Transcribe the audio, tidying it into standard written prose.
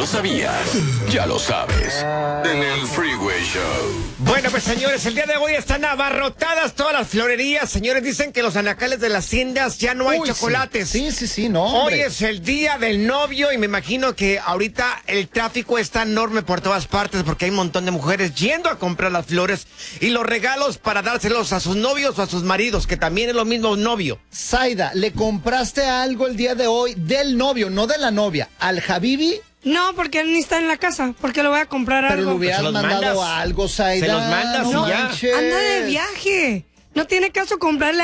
lo sabías? Ya lo sabes. En el Freeway Show. Bueno, pues señores, el día de hoy están abarrotadas todas las florerías. Señores, dicen que en los anaqueles de las tiendas ya no hay chocolates. Sí, no, hombre. Hoy es el día del novio y me imagino que ahorita el tráfico está enorme por todas partes porque hay un montón de mujeres yendo a comprar las flores y los regalos para dárselos a sus novios o a sus maridos, que también es lo mismo un novio. Zaida, ¿le compraste algo el día de hoy del novio, no de la novia, al Habibi? No, porque él ni está en la casa, porque lo voy a comprar Pero algo. le hubieras mandado algo, Zaida. Se los mandas y ya. manches. Anda de viaje. No tiene caso comprarle